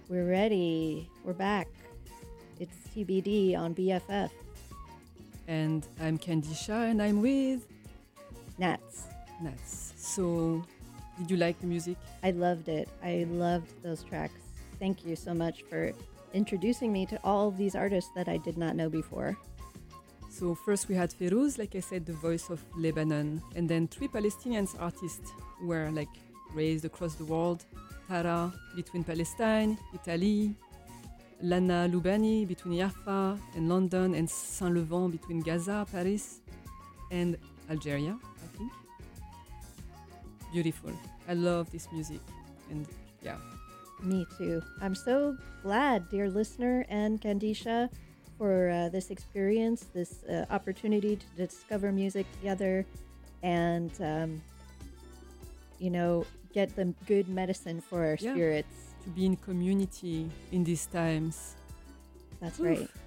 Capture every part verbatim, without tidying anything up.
We're ready. We're back. It's T B D on B F F. And I'm Candisha, and I'm with Nats. Nats. So, did you like the music? I loved it. I loved those tracks. Thank you so much for introducing me to all of these artists that I did not know before. So first we had Ferouz, like I said, the voice of Lebanon, and then three Palestinian artists who were like raised across the world. Tara between Palestine, Italy, Lana Lubani between Jaffa and London, and Saint-Levant between Gaza, Paris, and Algeria, I think. Beautiful. I love this music, and yeah. Me too. I'm so glad, dear listener and Candisha, for uh, this experience, this uh, opportunity to discover music together and, um, you know, get the good medicine for our Yeah. spirits. To be in community in these times. That's Oof. right.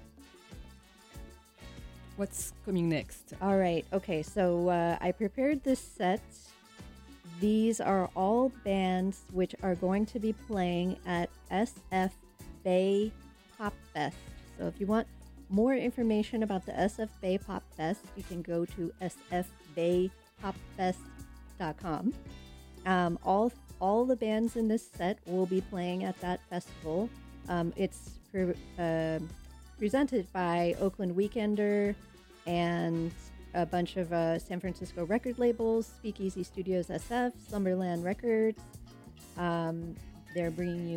What's coming next? All right. Okay. So uh, I prepared this set. These are all bands which are going to be playing at S F Bay Pop Fest. So if you want more information about the S F Bay Pop Fest, you can go to s f bay pop fest dot com. Um, all all the bands in this set will be playing at that festival. Um, it's pre- uh, presented by Oakland Weekender and a bunch of uh, San Francisco record labels, Speakeasy Studios S F, Slumberland Records. Um, they're bringing you